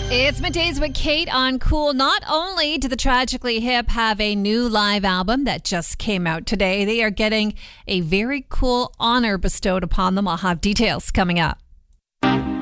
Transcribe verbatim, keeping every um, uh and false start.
It's Middays with Kate on Cool. Not only do the Tragically Hip have a new live album that just came out today, they are getting a very cool honor bestowed upon them. I'll have details coming up.